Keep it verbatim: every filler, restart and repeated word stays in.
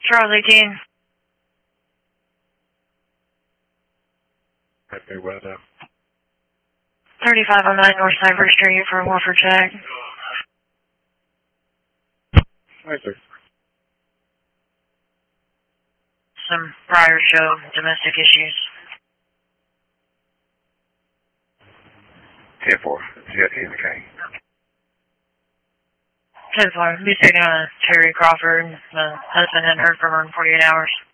Charles eighteen. Okay, well done. thirty-five oh nine North Cypress Street for a Warford check. Hi, sir. Some prior show domestic issues. ten four. G M K. ten four. Be taken on Terry Crawford. The husband hadn't heard from her in forty-eight hours.